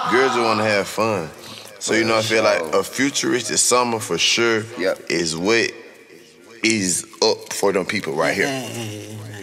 Girls just want to have fun. So, you know, I feel like a futuristic summer for sure Yep. is what is up for them people right here.